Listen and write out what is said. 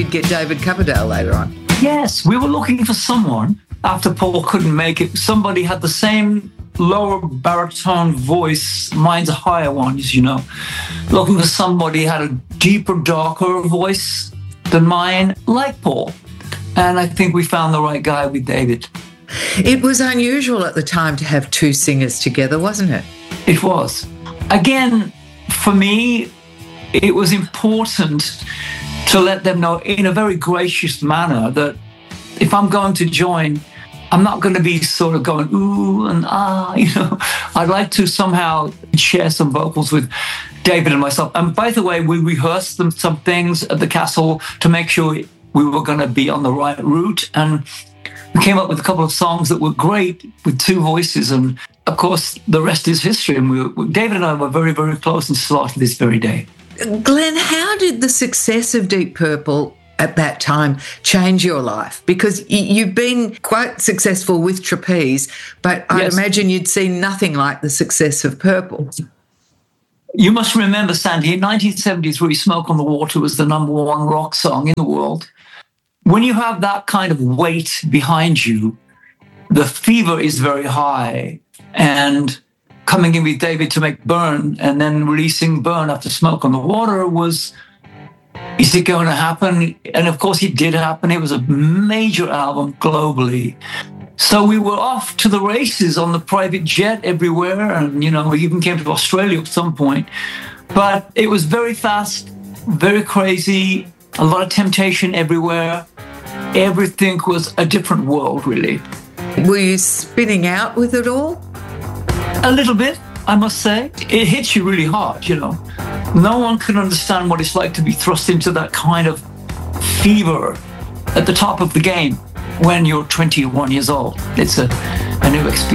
You'd get David Coverdale later on. Yes, we were looking for someone after Paul couldn't make it. Somebody had the same lower baritone voice, mine's a higher one, as you know. Looking for somebody who had a deeper, darker voice than mine, like Paul. And I think we found the right guy with David. It was unusual at the time to have two singers together, wasn't it? It was. Again, for me, it was important to let them know in a very gracious manner that if I'm going to join, I'm not going to be sort of going, ooh and ah, you know. I'd like to somehow share some vocals with David and myself. And by the way, we rehearsed some things at the castle to make sure we were going to be on the right route. And we came up with a couple of songs that were great with two voices. And of course, the rest is history. And David and I were very, very close and still are to this very day. Glenn, how did the success of Deep Purple at that time change your life? Because you've been quite successful with Trapeze, but I'd imagine you'd seen nothing like the success of Purple. You must remember, Sandy, in 1973, Smoke on the Water was the number one rock song in the world. When you have that kind of weight behind you, the fever is very high. And coming in with David to make Burn and then releasing Burn after Smoke on the Water was, is it going to happen? And of course it did happen. It was a major album globally. So we were off to the races on the private jet everywhere. And, you know, we even came to Australia at some point. But it was very fast, very crazy, a lot of temptation everywhere. Everything was a different world, really. Were you spinning out with it all? A little bit, I must say. It hits you really hard, you know. No one can understand what it's like to be thrust into that kind of fever at the top of the game when you're 21 years old. It's a new experience.